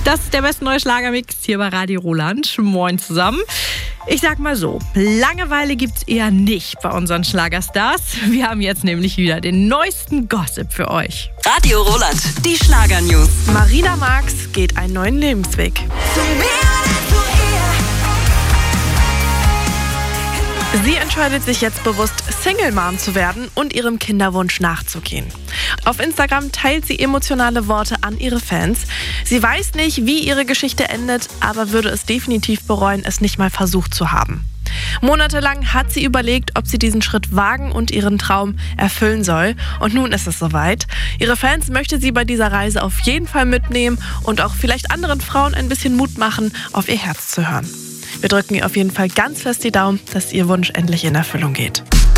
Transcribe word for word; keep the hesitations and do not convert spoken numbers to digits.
Das ist der beste neue Schlagermix hier bei Radio Roland. Moin zusammen. Ich sag mal so, Langeweile gibt's eher nicht bei unseren Schlagerstars. Wir haben jetzt nämlich wieder den neuesten Gossip für euch. Radio Roland, die Schlagernews. Marina Marx geht einen neuen Lebensweg. Sie entscheidet sich jetzt bewusst, Single-Mom zu werden und ihrem Kinderwunsch nachzugehen. Auf Instagram teilt sie emotionale Worte an ihre Fans. Sie weiß nicht, wie ihre Geschichte endet, aber würde es definitiv bereuen, es nicht mal versucht zu haben. Monatelang hat sie überlegt, ob sie diesen Schritt wagen und ihren Traum erfüllen soll. Und nun ist es soweit. Ihre Fans möchte sie bei dieser Reise auf jeden Fall mitnehmen und auch vielleicht anderen Frauen ein bisschen Mut machen, auf ihr Herz zu hören. Wir drücken ihr auf jeden Fall ganz fest die Daumen, dass ihr Wunsch endlich in Erfüllung geht.